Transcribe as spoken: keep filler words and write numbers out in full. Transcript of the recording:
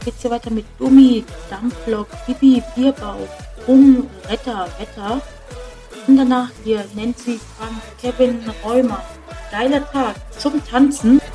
geht's hier weiter mit Gummi, Dampflok, Bibi, Bierbauch, Rum, Retter, Wetter. Und danach hier Nancy, Frank, Kevin, Rheuma. Geiler Tag zum Tanzen.